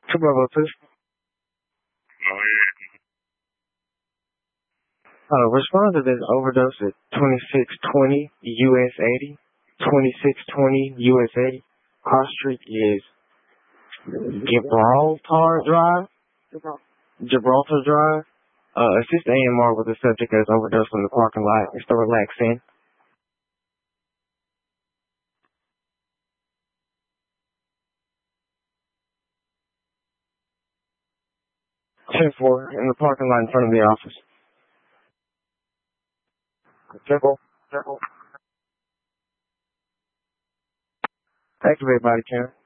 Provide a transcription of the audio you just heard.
Two Bravo 2. Responded to this overdose at 2620 US 80. 2620 US 80. Cross Street is Gibraltar Drive. Gibraltar Drive. Assist AMR with the subject as overdosed in the parking lot. It's the Relax Inn. 10-4 in the parking lot in front of the office. Careful. Activate body cam.